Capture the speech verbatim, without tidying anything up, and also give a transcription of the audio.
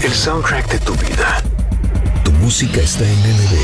el soundtrack de tu vida. Tu música está en N B